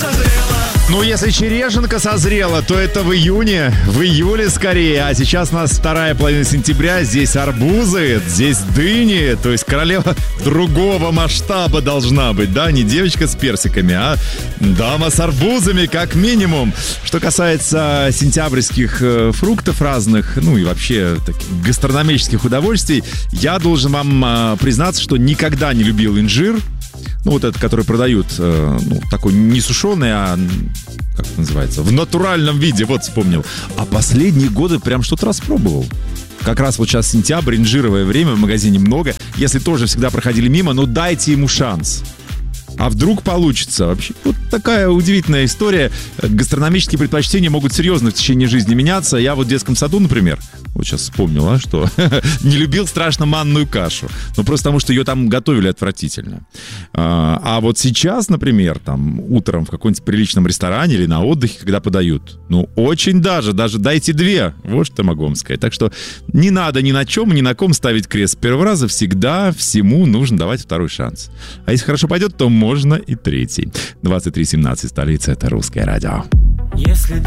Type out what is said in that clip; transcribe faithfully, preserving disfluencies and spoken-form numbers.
Ну, если черешенка созрела, то это в июне, в июле скорее. А сейчас у нас вторая половина сентября. Здесь арбузы, здесь дыни. То есть королева другого масштаба должна быть, да? Не девочка с персиками, а дама с арбузами, как минимум. Что касается сентябрьских э, фруктов разных, ну и вообще таких гастрономических удовольствий, я должен вам э, признаться, что никогда не любил инжир. Ну, вот этот, который продают, э, ну, такой не сушеный, а, как это называется, в натуральном виде, вот вспомнил. А последние годы прям что-то распробовал. Как раз вот сейчас сентябрь, инжировое время, в магазине много. Если тоже всегда проходили мимо, ну, дайте ему шанс. А вдруг получится? Вообще, вот такая удивительная история. Гастрономические предпочтения могут серьезно в течение жизни меняться. Я вот в детском саду, например, вот сейчас вспомнил, а, что не любил страшно манную кашу. Ну, просто потому, что ее там готовили отвратительно. А, а вот сейчас, например, там, утром в каком-нибудь приличном ресторане или на отдыхе, когда подают, ну, очень даже, даже дайте две. Вот что могу вам сказать. Так что не надо ни на чем, ни на ком ставить крест с первого раза. Всегда всему нужно давать второй шанс. А если хорошо пойдет, то можно и третий. двадцать три семнадцать, столица, это Русское радио. Если